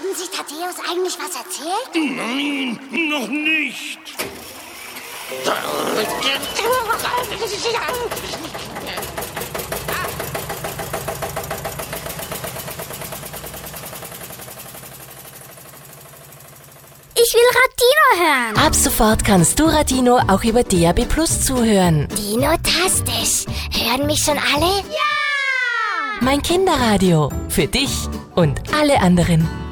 Haben Sie Thaddäus eigentlich was erzählt? Nein, noch nicht. Ich will Radino hören. Ab sofort kannst du Radino auch über DAB+ zuhören. Dinotastisch. Hören mich schon alle? Ja! Mein Kinderradio. Für dich und alle anderen.